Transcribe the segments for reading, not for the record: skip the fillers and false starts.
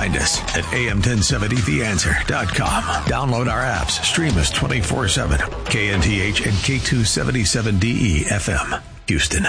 Find us at am1070theanswer.com. Download our apps. Stream us 24/7. KNTH and K277DE FM, Houston.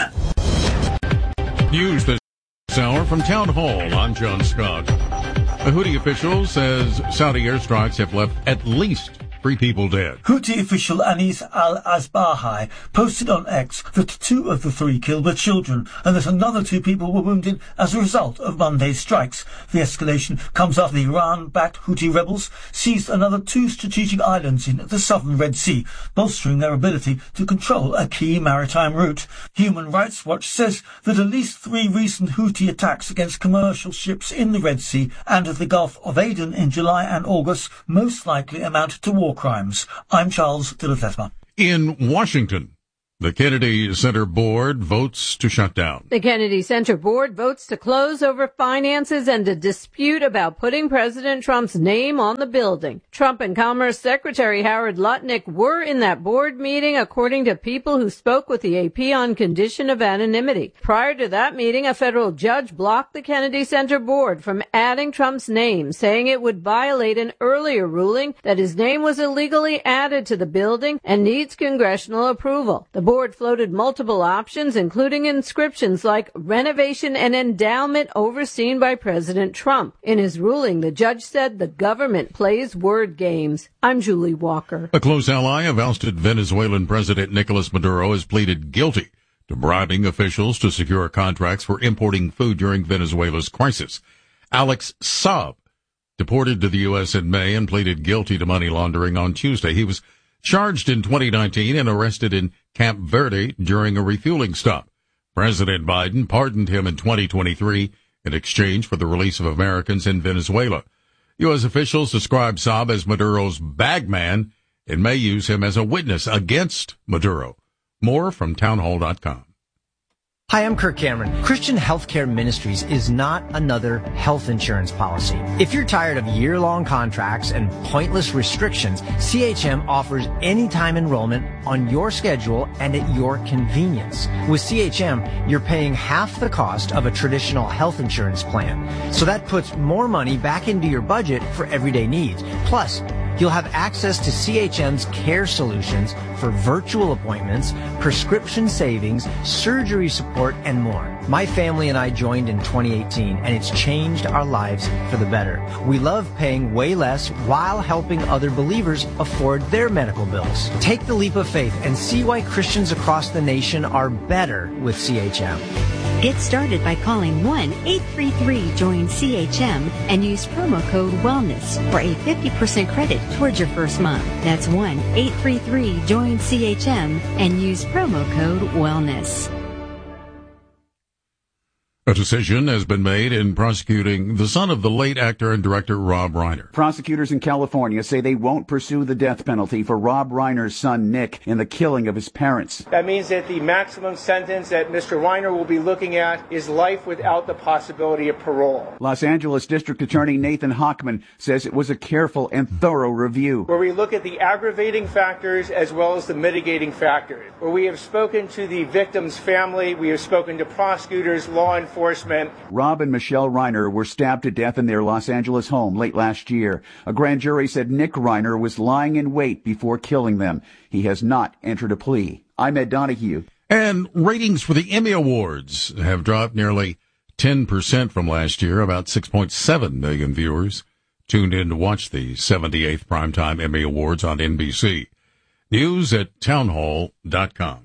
News this hour from Town Hall. I'm John Scott. A Houthi official says Saudi airstrikes have left at least 3 people dead. Houthi official Anis al-Asbahi posted on X that 2 of the 3 killed were children and that another 2 people were wounded as a result of Monday's strikes. The escalation comes after the Iran-backed Houthi rebels seized another 2 strategic islands in the southern Red Sea, bolstering their ability to control a key maritime route. Human Rights Watch says that at least 3 recent Houthi attacks against commercial ships in the Red Sea and the Gulf of Aden in July and August most likely amount to war crimes. I'm Charles de Lefebvre. In Washington, the Kennedy Center Board votes to shut down. The Kennedy Center Board votes to close over finances and a dispute about putting President Trump's name on the building. Trump and Commerce Secretary Howard Lutnick were in that board meeting, according to people who spoke with the AP on condition of anonymity. Prior to that meeting, a federal judge blocked the Kennedy Center Board from adding Trump's name, saying it would violate an earlier ruling that his name was illegally added to the building and needs congressional approval. The board floated multiple options, including inscriptions like renovation and endowment overseen by President Trump. In his ruling, the judge said the government plays word games. I'm Julie Walker. A close ally of ousted Venezuelan President Nicolas Maduro has pleaded guilty to bribing officials to secure contracts for importing food during Venezuela's crisis. Alex Saab deported to the U.S. in May and pleaded guilty to money laundering on Tuesday. He was charged in 2019 and arrested in Camp Verde during a refueling stop. President Biden pardoned him in 2023 in exchange for the release of Americans in Venezuela. U.S. officials describe Saab as Maduro's bagman and may use him as a witness against Maduro. More from townhall.com. Hi, I'm Kirk Cameron. Christian Healthcare Ministries is not another health insurance policy. If you're tired of year-long contracts and pointless restrictions, CHM offers anytime enrollment on your schedule and at your convenience. With CHM, you're paying half the cost of a traditional health insurance plan. So that puts more money back into your budget for everyday needs. Plus, you'll have access to CHM's care solutions for virtual appointments, prescription savings, surgery support, and more. My family and I joined in 2018, and it's changed our lives for the better. We love paying way less while helping other believers afford their medical bills. Take the leap of faith and see why Christians across the nation are better with CHM. Get started by calling 1-833-JOIN-CHM and use promo code WELLNESS for a 50% credit towards your first month. That's 1-833-JOIN-CHM and use promo code WELLNESS. A decision has been made in prosecuting the son of the late actor and director Rob Reiner. Prosecutors in California say they won't pursue the death penalty for Rob Reiner's son Nick in the killing of his parents. That means that the maximum sentence that Mr. Reiner will be looking at is life without the possibility of parole. Los Angeles District Attorney Nathan Hochman says it was a careful and thorough review, where we look at the aggravating factors as well as the mitigating factors, where we have spoken to the victim's family, we have spoken to prosecutors, law enforcement. Rob and Michelle Reiner were stabbed to death in their Los Angeles home late last year. A grand jury said Nick Reiner was lying in wait before killing them. He has not entered a plea. I'm Ed Donahue. And ratings for the Emmy Awards have dropped nearly 10% from last year. About 6.7 million viewers tuned in to watch the 78th Primetime Emmy Awards on NBC. News at townhall.com.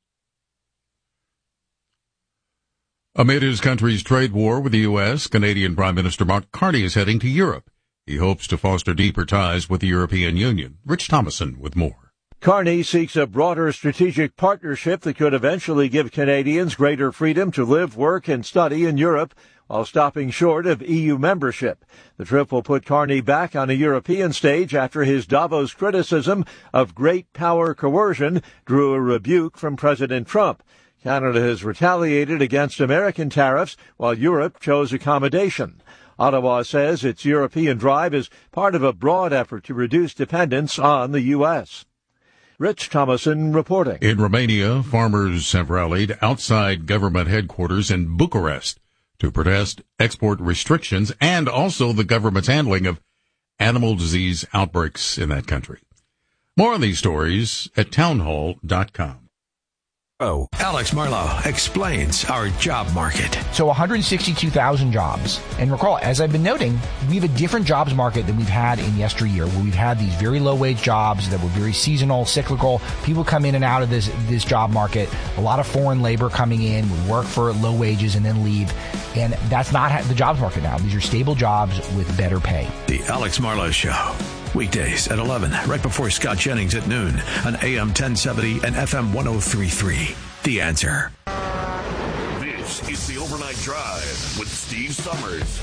Amid his country's trade war with the U.S., Canadian Prime Minister Mark Carney is heading to Europe. He hopes to foster deeper ties with the European Union. Rich Thomason with more. Carney seeks a broader strategic partnership that could eventually give Canadians greater freedom to live, work, and study in Europe while stopping short of EU membership. The trip will put Carney back on a European stage after his Davos criticism of great power coercion drew a rebuke from President Trump. Canada has retaliated against American tariffs while Europe chose accommodation. Ottawa says its European drive is part of a broad effort to reduce dependence on the U.S. Rich Thomason reporting. In Romania, farmers have rallied outside government headquarters in Bucharest to protest export restrictions and also the government's handling of animal disease outbreaks in that country. More on these stories at townhall.com. Alex Marlowe explains our job market. So 162,000 jobs. And recall, as I've been noting, we have a different jobs market than we've had in yesteryear, where we've had these very low-wage jobs that were very seasonal, cyclical. People come in and out of this job market. A lot of foreign labor coming in, would work for low wages and then leave. And that's not the jobs market now. These are stable jobs with better pay. The Alex Marlowe Show. Weekdays at 11, right before Scott Jennings at noon on AM 1070 and FM 103.3. The Answer. This is the Overnight Drive with Steve Summers.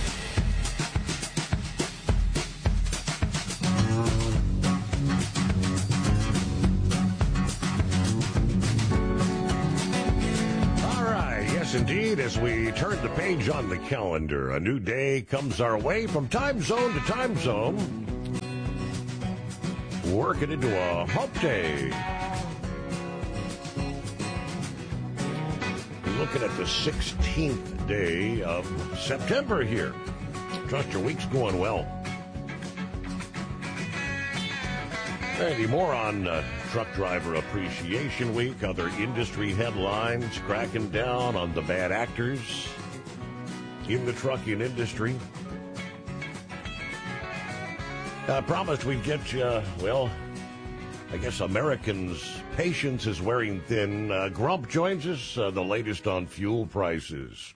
All right, yes indeed, as we turn the page on the calendar, a new day comes our way from time zone to time zone. Working into a hump day. Looking at the 16th day of September here. Trust your week's going well. Any more on Truck Driver Appreciation Week, other industry headlines, cracking down on the bad actors in the trucking industry. I promised we'd get you, well, I guess Americans' patience is wearing thin. Grump joins us, the latest on fuel prices.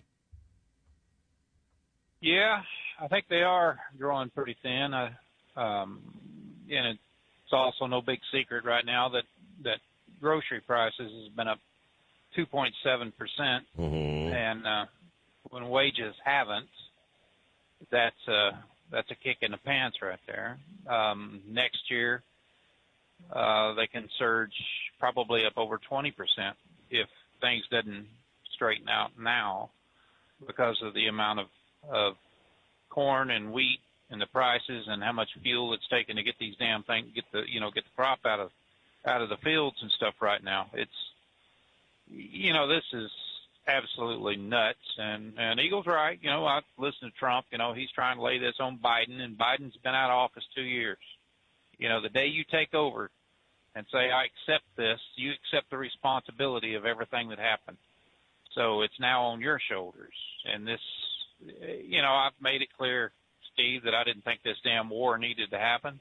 Yeah, I think they are growing pretty thin. And it's also no big secret right now that grocery prices has been up 2.7%. Mm-hmm. And when wages haven't, that's a kick in the pants right there. Next year, they can surge probably up over 20% if things didn't straighten out now because of the amount of corn and wheat and the prices and how much fuel it's taken to get these damn things, get the crop out of the fields and stuff right now. It's, this is absolutely nuts. And Eagle's right. I listen to Trump. He's trying to lay this on Biden, and Biden's been out of office 2 years. The day you take over and say, I accept this, you accept the responsibility of everything that happened. So it's now on your shoulders. And this, I've made it clear, Steve, that I didn't think this damn war needed to happen.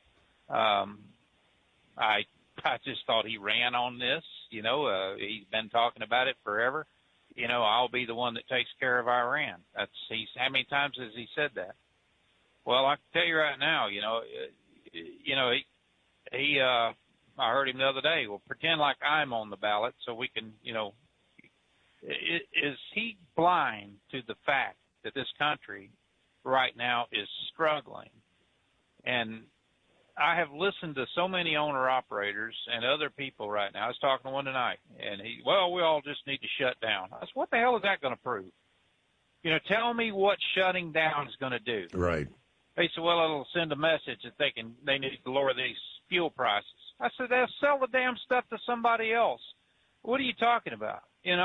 I just thought he ran on this. He's been talking about it forever. I'll be the one that takes care of Iran. How many times has he said that? Well, I can tell you right now, I heard him the other day, well, pretend like I'm on the ballot so we can, is he blind to the fact that this country right now is struggling? And I have listened to so many owner-operators and other people right now. I was talking to one tonight, and we all just need to shut down. I said, what the hell is that going to prove? Tell me what shutting down is going to do. Right. They said, well, it'll send a message that they need to lower these fuel prices. I said, they'll sell the damn stuff to somebody else. What are you talking about?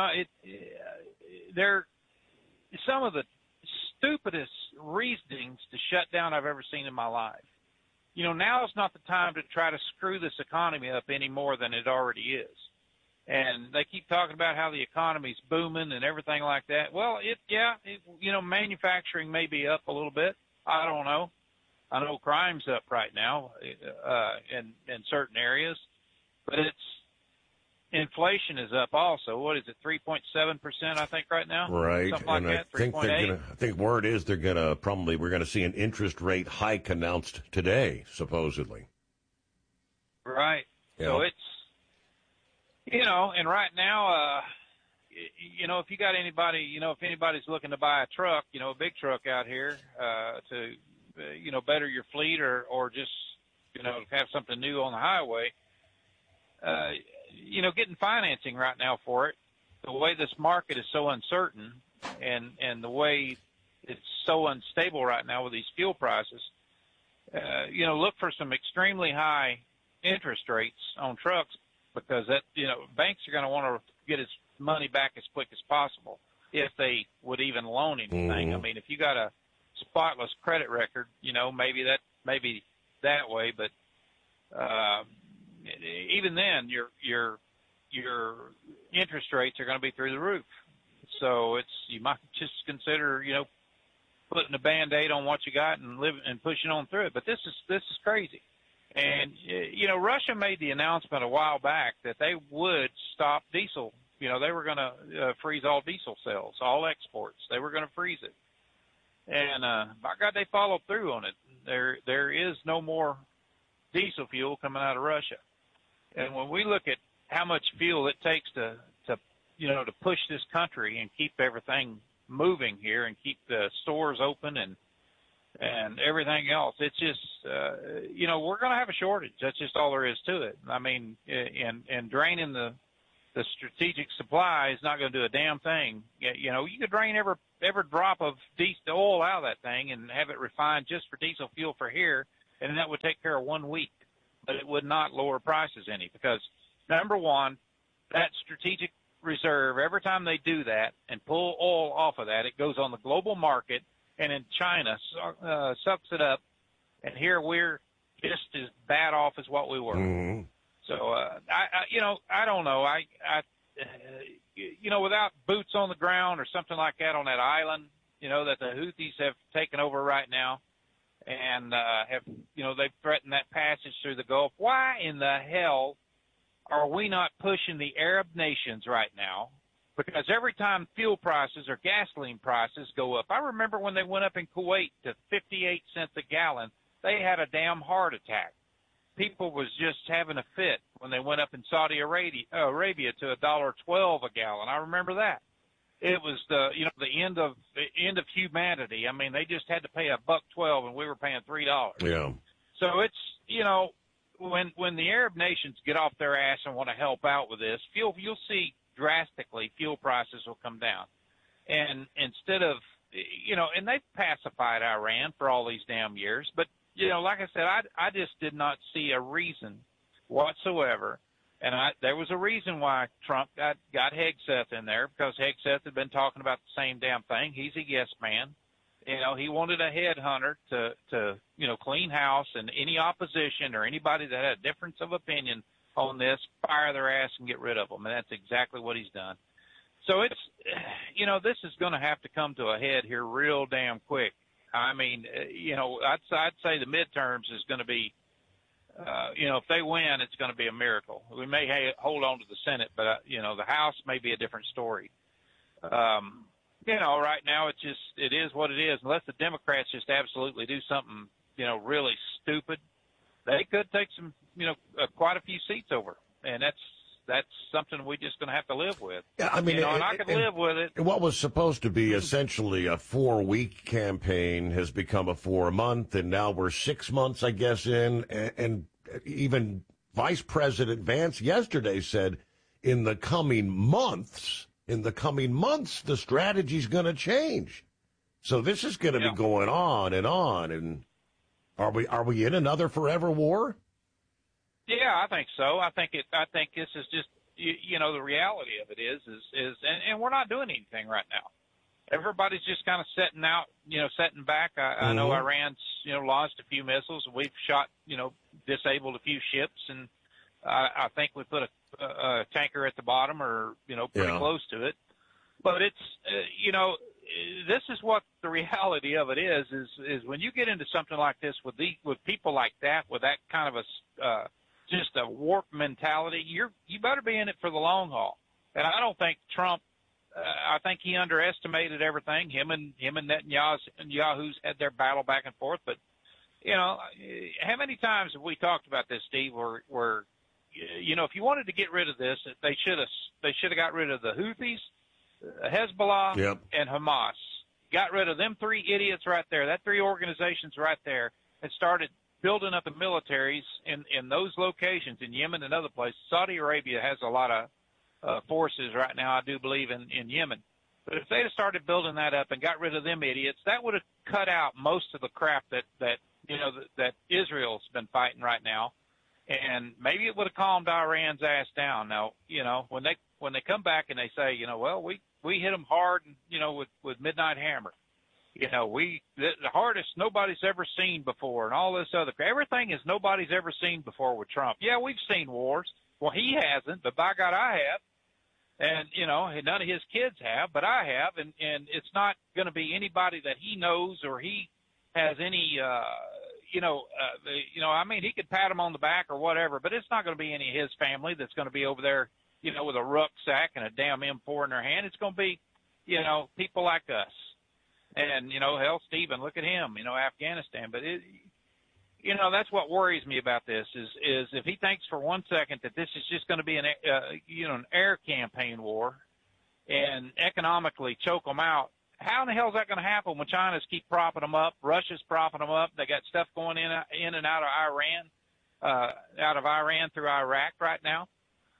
They're some of the stupidest reasonings to shut down I've ever seen in my life. Now is not the time to try to screw this economy up any more than it already is. And they keep talking about how the economy's booming and everything like that. Well, manufacturing may be up a little bit. I don't know. I know crime's up right now in certain areas, but inflation is up also. What is it, 3.7%, I think, right now? Right. Something like that, 3.8. I think word is we're going to see an interest rate hike announced today, supposedly. Right. Yeah. So it's, and right now, if you got anybody, if anybody's looking to buy a truck, a big truck out here to, better your fleet or just, have something new on the highway, getting financing right now for it, the way this market is so uncertain and the way it's so unstable right now with these fuel prices, look for some extremely high interest rates on trucks because that, banks are going to want to get its money back as quick as possible. if they would even loan anything. Mm-hmm. I mean, if you got a spotless credit record, maybe that way, but even then, your interest rates are going to be through the roof. So you might just consider, putting a Band-Aid on what you got and pushing on through it. But this is crazy. And, Russia made the announcement a while back that they would stop diesel. They were going to freeze all diesel sales, all exports. They were going to freeze it. And, by God, they followed through on it. There is no more diesel fuel coming out of Russia. And when we look at how much fuel it takes to push this country and keep everything moving here and keep the stores open and everything else, it's just, we're going to have a shortage. That's just all there is to it. I mean, and draining the strategic supply is not going to do a damn thing. You could drain every drop of diesel oil out of that thing and have it refined just for diesel fuel for here, and that would take care of 1 week. But it would not lower prices any, because number one, that strategic reserve, every time they do that and pull oil off of that, it goes on the global market, and in China sucks it up, and here we're just as bad off as what we were. Mm-hmm. So I don't know. Without boots on the ground or something like that on that island, that the Houthis have taken over right now, and they've threatened that passage through the Gulf. Why in the hell are we not pushing the Arab nations right now? Because every time fuel prices or gasoline prices go up, I remember when they went up in Kuwait to 58 cents a gallon, they had a damn heart attack. People was just having a fit when they went up in Saudi Arabia to $1.12 a gallon. I remember that. It was the end of humanity. I mean, they just had to pay $1.12 and we were paying $3. Yeah. So it's, when the Arab nations get off their ass and want to help out with this, you'll see drastically fuel prices will come down. And instead of, and they've pacified Iran for all these damn years, but, like I said, I just did not see a reason whatsoever. And there was a reason why Trump got Hegseth in there, because Hegseth had been talking about the same damn thing. He's a yes man. He wanted a headhunter to clean house, and any opposition or anybody that had a difference of opinion on this, fire their ass and get rid of them. And that's exactly what he's done. So it's, this is going to have to come to a head here real damn quick. I mean, I'd say the midterms is going to be, if they win, it's going to be a miracle. We may hold on to the Senate, but, the House may be a different story. Right now it is what it is. Unless the Democrats just absolutely do something, really stupid, they could take some, quite a few seats over. And that's something we're just going to have to live with. Yeah, I mean, and I can live with it. What was supposed to be essentially a 4-week campaign has become a 4-month, and now we're 6 months, I guess, in. And even Vice President Vance yesterday said, in the coming months, the strategy's going to change. So this is going to be going on. And are we in another forever war? Yeah, I think so. I think this is just, the reality of it is, and we're not doing anything right now. Everybody's just kind of sitting back. I know Iran's, launched a few missiles. We've shot, disabled a few ships, and I think we put a tanker at the bottom, or, pretty close to it. But it's, this is what the reality of it is when you get into something like this with people like that, with that kind of just a warped mentality, you better be in it for the long haul. And I don't think Trump, I think he underestimated everything. Him and Netanyahu's had their battle back and forth. But, how many times have we talked about this, Steve, where if you wanted to get rid of this, they should have got rid of the Houthis, Hezbollah, and Hamas. Got rid of them 3 idiots right there, that 3 organizations right there, and started building up the militaries in those locations in Yemen and other places. Saudi Arabia has a lot of forces right now, I do believe, in Yemen. But if they'd have started building that up and got rid of them idiots, that would have cut out most of the crap that Israel's been fighting right now. And maybe it would have calmed Iran's ass down. Now, when they come back and they say, well, we we hit them hard, with Midnight Hammer. The hardest nobody's ever seen before, and all this other everything is nobody's ever seen before with Trump. Yeah, we've seen wars. Well, he hasn't, but by God, I have. And, none of his kids have, but I have. And it's not going to be anybody that he knows or he has any, he could pat him on the back or whatever, but it's not going to be any of his family that's going to be over there, with a rucksack and a damn M4 in their hand. It's going to be, people like us. And, hell, Stephen, look at him, Afghanistan. But that's what worries me about this is if he thinks for 1 second that this is just going to be an air campaign war and economically choke them out, how in the hell is that going to happen when China's keep propping them up? Russia's propping them up. They got stuff going in and out of Iran through Iraq right now.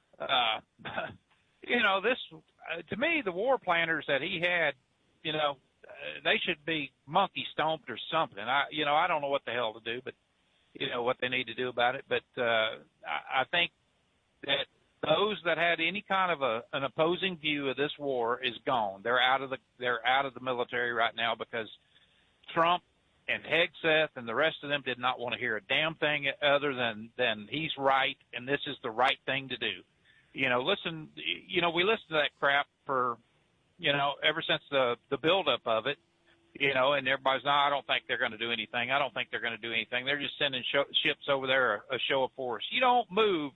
This, to me, the war planners that he had, they should be monkey stomped or something. I don't know what the hell to do, but what they need to do about it. But I think that those that had any kind of an opposing view of this war is gone. They're out of the military right now because Trump and Hegseth and the rest of them did not want to hear a damn thing other than he's right and this is the right thing to do. We listened to that crap for ever since the buildup of it, and everybody's, no, I don't think they're going to do anything. I don't think they're going to do anything. They're just sending ships over there, a show of force. You don't move,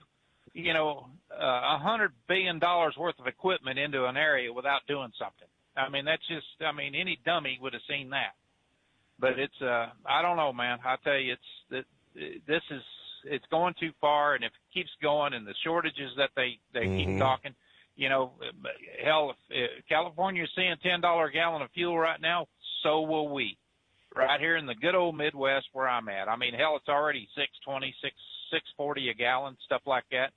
$100 billion worth of equipment into an area without doing something. I mean, any dummy would have seen that. But it's, I don't know, man. I tell you, it's going too far, and if it keeps going and the shortages that they keep talking, hell, if California's seeing $10 a gallon of fuel right now, so will we. Right here in the good old Midwest where I'm at. I mean, hell, it's already $6.20, $6.40 a gallon, stuff like that.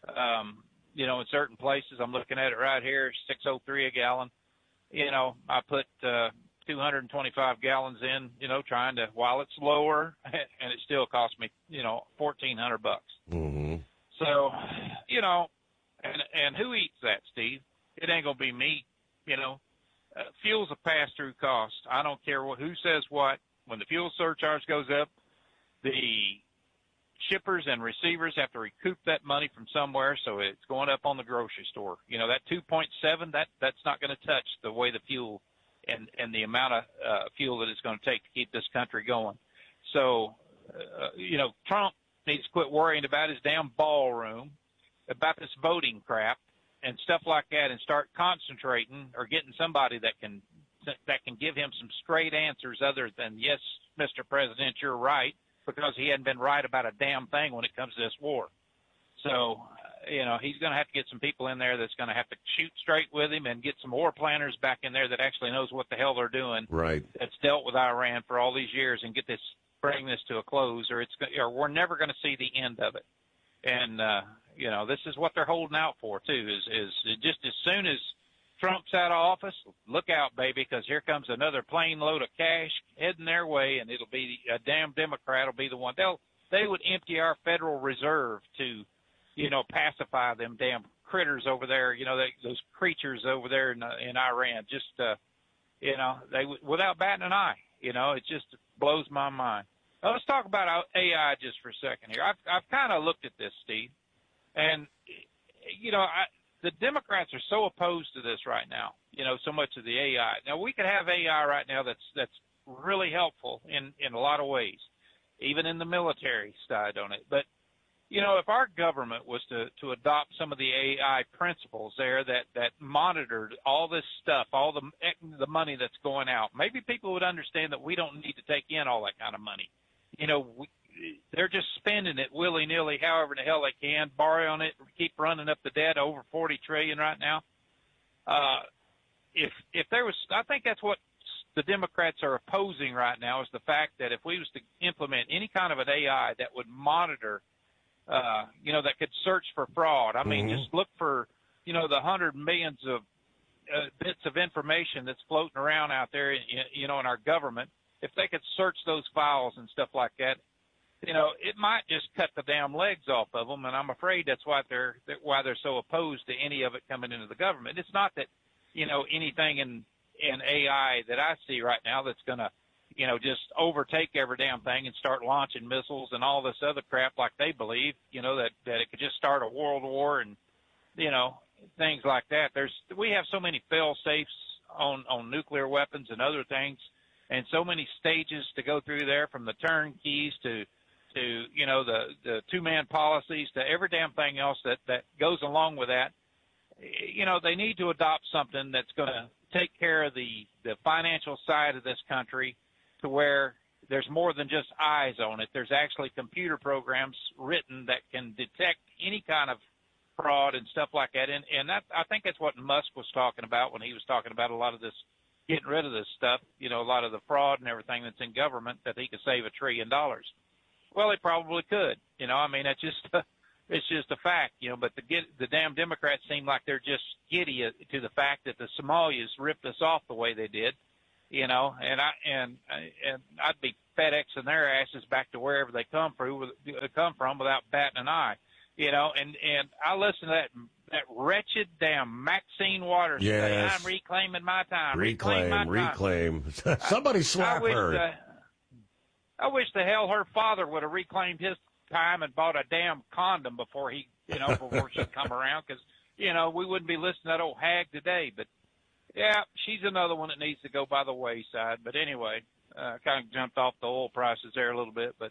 In certain places, I'm looking at it right here, $6.03 a gallon. I put 225 gallons in, trying to, while it's lower, and it still costs me, $1,400 bucks. Mm-hmm. So, and who eats that, Steve? It ain't gonna be me, fuel's a pass-through cost. I don't care who says what. When the fuel surcharge goes up, the shippers and receivers have to recoup that money from somewhere, so it's going up on the grocery store. That 2.7, that's not going to touch the way the fuel and the amount of fuel that it's going to take to keep this country going. So, Trump needs to quit worrying about his damn ballroom, about this voting crap and stuff like that, and start concentrating or getting somebody that can give him some straight answers other than, yes, Mr. President, you're right, because he hadn't been right about a damn thing when it comes to this war. So, he's going to have to get some people in there that's going to have to shoot straight with him and get some war planners back in there that actually knows what the hell they're doing. Right. That's dealt with Iran for all these years and bring this to a close, or we're never going to see the end of it. And, this is what they're holding out for too, is just as soon as Trump's out of office, look out, baby, because here comes another plane load of cash heading their way, and it'll be a damn Democrat will be the one. They would empty our Federal Reserve to, pacify them damn critters over there, those creatures over there in Iran. Just, they without batting an eye. It just blows my mind. Now, let's talk about AI just for a second here. I've kind of looked at this, Steve, and the Democrats are so opposed to this right now. So much of the AI. Now we could have AI right now that's really helpful in a lot of ways, even in the military side on it. But if our government was to adopt some of the AI principles there that monitored all this stuff, all the money that's going out, maybe people would understand that we don't need to take in all that kind of money. They're just spending it willy-nilly however the hell they can, borrowing it, keep running up the debt over $40 trillion right now. If there was, I think that's what the Democrats are opposing right now, is the fact that if we was to implement any kind of an AI that would monitor, that could search for fraud. I mean, just look for, the hundred millions of bits of information that's floating around out there, in our government. If they could search those files and stuff like that, it might just cut the damn legs off of them. And I'm afraid that's why they're so opposed to any of it coming into the government. It's not that, anything in AI that I see right now that's going to, just overtake every damn thing and start launching missiles and all this other crap like they believe, that it could just start a world war and, things like that. We have so many fail safes on nuclear weapons and other things, and so many stages to go through there, from the turnkeys to the two-man policies to every damn thing else that goes along with that. They need to adopt something that's going to take care of the financial side of this country, to where there's more than just eyes on it. There's actually computer programs written that can detect any kind of fraud and stuff like that. And I think that's what Musk was talking about when he was talking about a lot of this, getting rid of this stuff, a lot of the fraud and everything that's in government, that he could save $1 trillion. Well, he probably could. That's just it's just a fact, but the damn Democrats seem like they're just giddy to the fact that the Somalians ripped us off the way they did, and I'd be FedExing their asses back to wherever they come from without batting an eye, and I listen to that wretched damn Maxine Waters saying, I'm reclaiming my time. Reclaim. Somebody slap her. I wish the hell her father would have reclaimed his time and bought a damn condom before he, before she'd come around, because, we wouldn't be listening to that old hag today. But, yeah, she's another one that needs to go by the wayside. But anyway, kind of jumped off the oil prices there a little bit. But,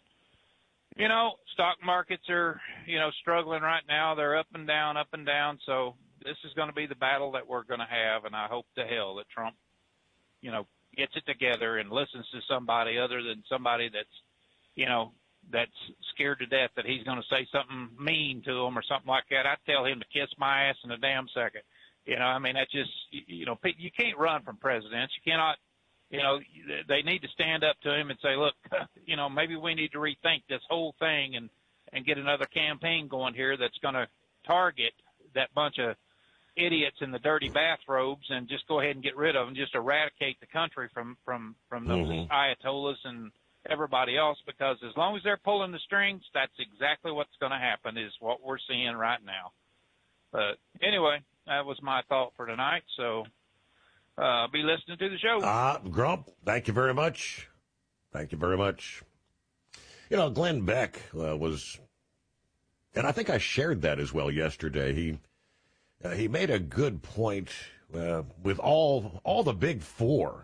stock markets are, struggling right now. They're up and down. So this is going to be the battle that we're going to have. And I hope to hell that Trump, gets it together and listens to somebody other than somebody that's, that's scared to death that he's going to say something mean to him or something like that. I'd tell him to kiss my ass in a damn second. That's just, you can't run from presidents. You cannot, they need to stand up to him and say, look, maybe we need to rethink this whole thing and get another campaign going here that's going to target that bunch of idiots in the dirty bathrobes and just go ahead and get rid of them, just eradicate the country from those ayatollahs and everybody else, because as long as they're pulling the strings, that's exactly what's going to happen, is what we're seeing right now. But anyway, that was my thought for tonight. So be listening to the show. Grump, thank you very much. Thank you very much. Glenn Beck was, and I think I shared that as well yesterday. He made a good point with all the big four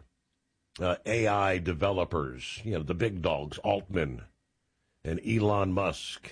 AI developers, the big dogs, Altman and Elon Musk,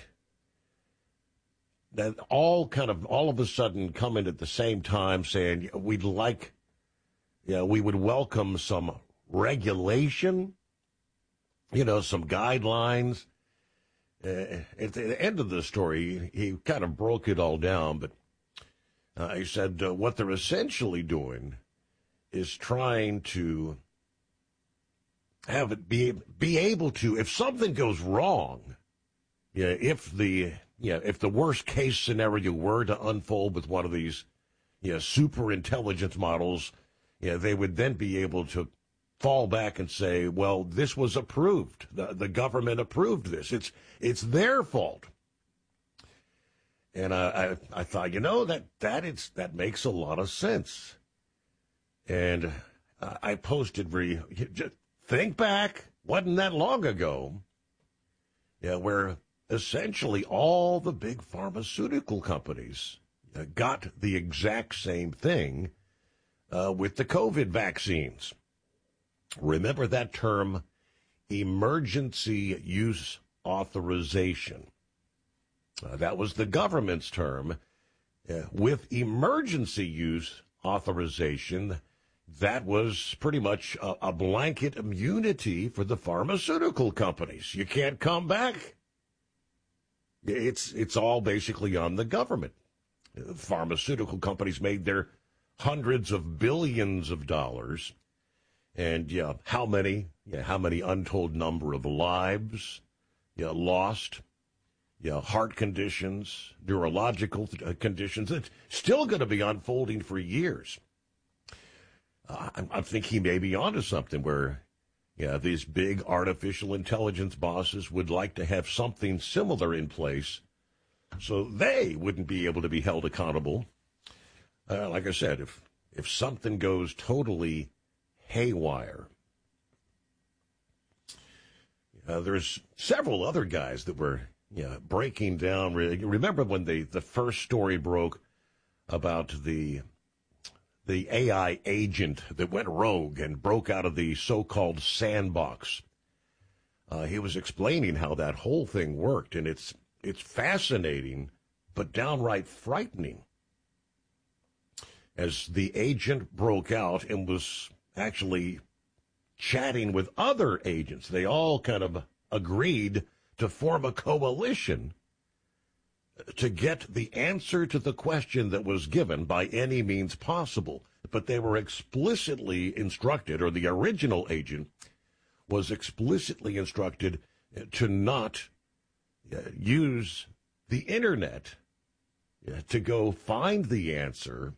that all of a sudden come in at the same time saying we would welcome some regulation, some guidelines. At the end of the story, he kind of broke it all down, but he said what they're essentially doing is trying to have it be able to, if something goes wrong, if the worst case scenario were to unfold with one of these super intelligence models, they would then be able to fall back and say, well, this was approved. The government approved this. It's their fault. And I thought, that makes a lot of sense. And I posted just think back, wasn't that long ago, where essentially all the big pharmaceutical companies got the exact same thing with the COVID vaccines. Remember that term, emergency use authorization. That was the government's term. With emergency use authorization, that was pretty much a blanket immunity for the pharmaceutical companies. You can't come back. It's all basically on the government. Pharmaceutical companies made their hundreds of billions of dollars, and how many untold number of lives lost. Heart conditions, neurological conditions. It's still going to be unfolding for years. I think he may be onto something where, these big artificial intelligence bosses would like to have something similar in place so they wouldn't be able to be held accountable. Like I said, if if something goes totally haywire. There's several other guys that were breaking down. Remember when the first story broke about the AI agent that went rogue and broke out of the so-called sandbox? He was explaining how that whole thing worked, and it's fascinating, but downright frightening. As the agent broke out and was actually chatting with other agents, they all kind of agreed to form a coalition to get the answer to the question that was given by any means possible. But they were explicitly instructed, or the original agent was explicitly instructed to not use the internet to go find the answer.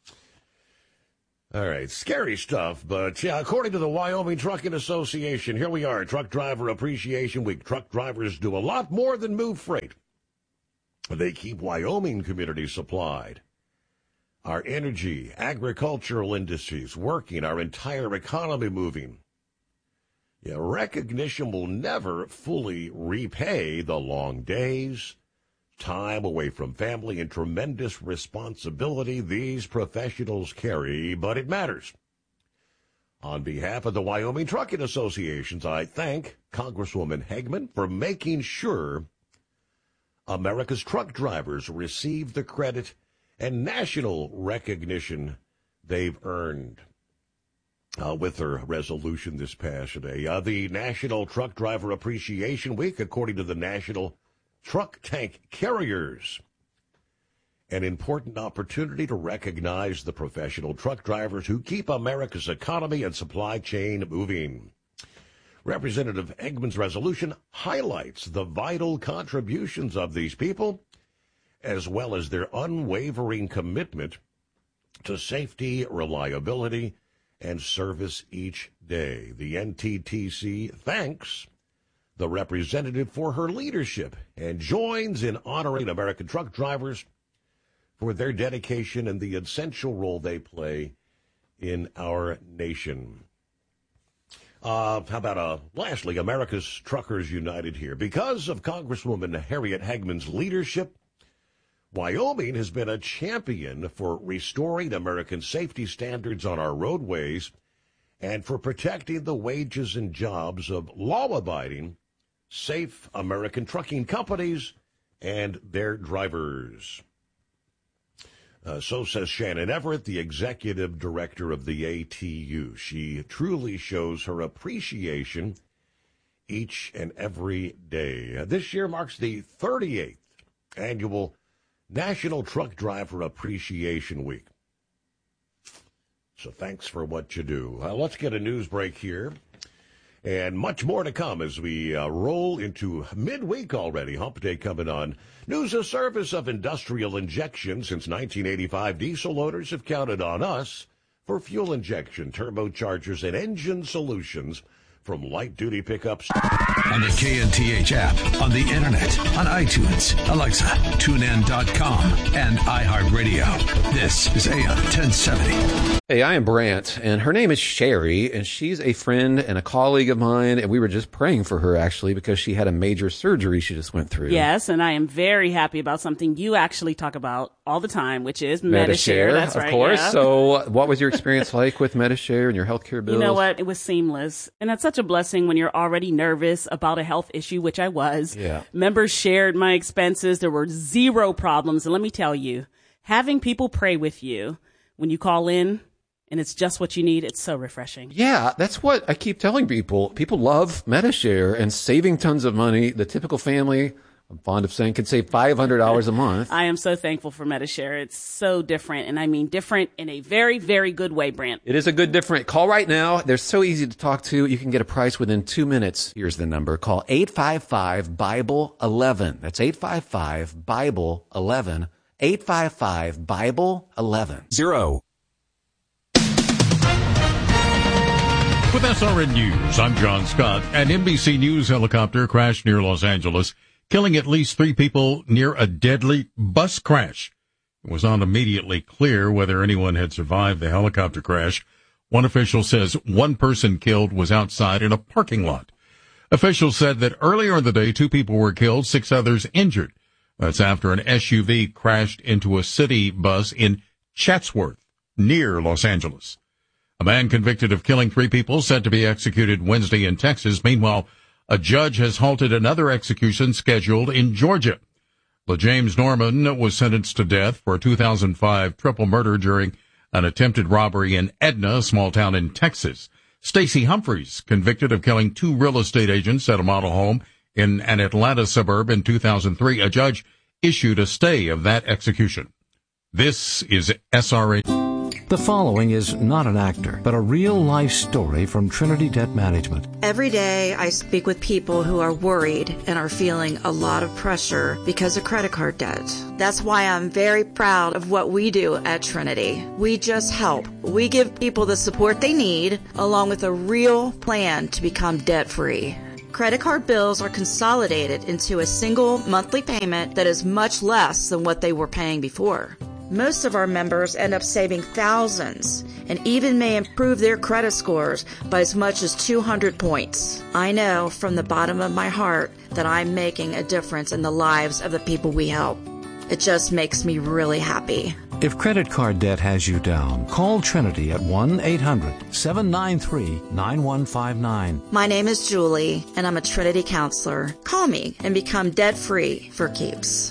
All right, scary stuff, but according to the Wyoming Trucking Association, here we are, Truck Driver Appreciation Week. Truck drivers do a lot more than move freight. They keep Wyoming communities supplied, our energy, agricultural industries working, our entire economy moving. Recognition will never fully repay the long days, time away from family, and tremendous responsibility these professionals carry, but it matters. On behalf of the Wyoming Trucking Associations, I thank Congresswoman Hegman for making sure America's truck drivers receive the credit and national recognition they've earned. With her resolution this past day, the National Truck Driver Appreciation Week, according to the National Truck Tank Carriers, an important opportunity to recognize the professional truck drivers who keep America's economy and supply chain moving. Representative Eggman's resolution highlights the vital contributions of these people, as well as their unwavering commitment to safety, reliability, and service each day. The NTTC thanks the representative for her leadership and joins in honoring American truck drivers for their dedication and the essential role they play in our nation. How about, lastly, America's Truckers United here. Because of Congresswoman Harriet Hagman's leadership, Wyoming has been a champion for restoring American safety standards on our roadways and for protecting the wages and jobs of law-abiding, safe American trucking companies and their drivers. So says Shannon Everett, the executive director of the ATU. She truly shows her appreciation each and every day. This year marks the 38th annual National Truck Driver Appreciation Week. So thanks for what you do. Let's get a news break here. And much more to come as we roll into midweek already. Hump Day coming on. News of service of industrial injection. Since 1985, diesel owners have counted on us for fuel injection, turbochargers, and engine solutions from light-duty pickups. On the KNTH app, on the internet, on iTunes, Alexa, TuneIn.com, and iHeartRadio. This is AM 1070. Hey, I am Brant, and her name is Sherry, and she's a friend and a colleague of mine, and we were just praying for her, actually, because she had a major surgery she just went through. Yes, and I am very happy about something you actually talk about all the time, which is Medi-Share. That's right, of course. Yeah. So what was your experience like with Medi-Share and your healthcare bills? You know what? It was seamless, and that's such a blessing when you're already nervous about a health issue, which I was. Yeah. Members shared my expenses. There were zero problems, and let me tell you, having people pray with you when you call in, and it's just what you need, it's so refreshing. Yeah, that's what I keep telling people. People love Medi-Share and saving tons of money. The typical family, I'm fond of saying, can save $500 a month. I am so thankful for Medi-Share. It's so different, and I mean different in a very, very good way, Brant. It is a good different. Call right now. They're so easy to talk to. You can get a price within 2 minutes. Here's the number. Call 855-BIBLE-11. That's 855-BIBLE-11. 855-BIBLE-11. With SRN News, I'm John Scott. An NBC News helicopter crashed near Los Angeles, killing at least 3 people near a deadly bus crash. It was not immediately clear whether anyone had survived the helicopter crash. One official says one person killed was outside in a parking lot. Officials said that earlier in the day, 2 people were killed, 6 others injured. That's after an SUV crashed into a city bus in Chatsworth, near Los Angeles. A man convicted of killing 3 people set to be executed Wednesday in Texas. Meanwhile, a judge has halted another execution scheduled in Georgia. LaJames Norman was sentenced to death for a 2005 triple murder during an attempted robbery in Edna, a small town in Texas. Stacey Humphreys, convicted of killing 2 real estate agents at a model home in an Atlanta suburb in 2003. A judge issued a stay of that execution. This is SRA. The following is not an actor, but a real-life story from Trinity Debt Management. Every day I speak with people who are worried and are feeling a lot of pressure because of credit card debt. That's why I'm very proud of what we do at Trinity. We just help. We give people the support they need, along with a real plan to become debt-free. Credit card bills are consolidated into a single monthly payment that is much less than what they were paying before. Most of our members end up saving thousands and even may improve their credit scores by as much as 200 points. I know from the bottom of my heart that I'm making a difference in the lives of the people we help. It just makes me really happy. If credit card debt has you down, call Trinity at 1-800-793-9159. My name is Julie, and I'm a Trinity counselor. Call me and become debt-free for keeps.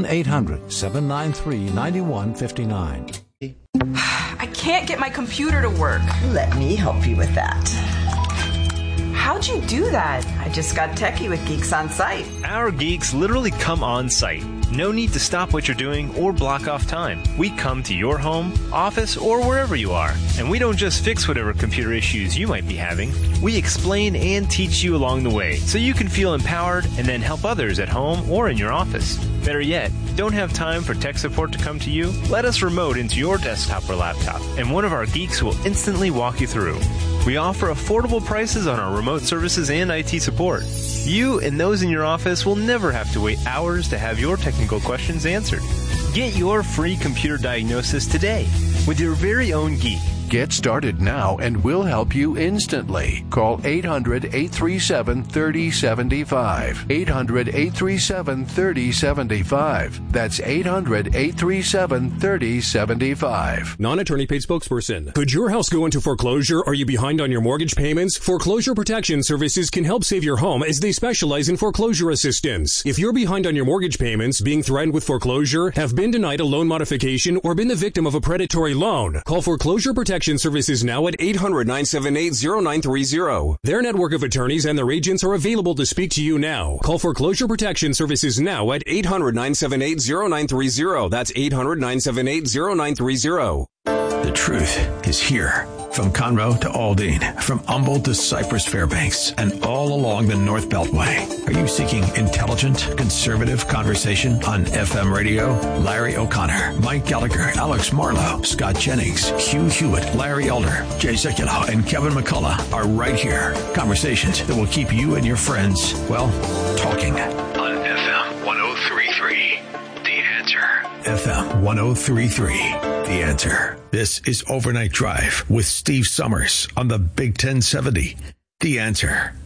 1-800-793-9159. I can't get my computer to work. Let me help you with that. How'd you do that? I just got techie with Geeks on Site. Our geeks literally come on site. No need to stop what you're doing or block off time. We come to your home, office, or wherever you are. And we don't just fix whatever computer issues you might be having. We explain and teach you along the way so you can feel empowered and then help others at home or in your office. Better yet, don't have time for tech support to come to you? Let us remote into your desktop or laptop, and one of our geeks will instantly walk you through. We offer affordable prices on our remote services and IT support. You and those in your office will never have to wait hours to have your technical questions answered. Get your free computer diagnosis today with your very own geek. Get started now and we'll help you instantly. Call 800-837-3075. 800-837-3075. That's 800-837-3075. Non-attorney paid spokesperson. Could your house go into foreclosure? Are you behind on your mortgage payments? Foreclosure Protection Services can help save your home as they specialize in foreclosure assistance. If you're behind on your mortgage payments, being threatened with foreclosure, have been denied a loan modification, or been the victim of a predatory loan, call Foreclosure Protection Services now at 800-978-0930. Their network of attorneys and their agents are available to speak to you now. Call Foreclosure Protection Services now at 800-978-0930. That's 800-978-0930. The truth is here. From Conroe to Aldine, from Humboldt to Cypress Fairbanks, and all along the North Beltway. Are you seeking intelligent, conservative conversation on FM radio? Larry O'Connor, Mike Gallagher, Alex Marlowe, Scott Jennings, Hugh Hewitt, Larry Elder, Jay Sekulow, and Kevin McCullough are right here. Conversations that will keep you and your friends, well, talking. On FM 103.3, The Answer. FM 103.3. The Answer. This is Overnight Drive with Steve Summers on the Big 1070. The Answer.